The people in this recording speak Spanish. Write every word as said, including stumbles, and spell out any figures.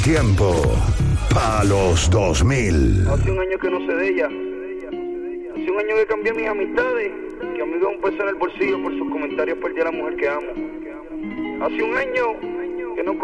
Tiempo pa' los dos mil. Hace un año que no sé de ella. Hace un año que cambié mis amistades. Que amigo un peso en el bolsillo por sus comentarios perdí a la mujer que amo. Hace un año que no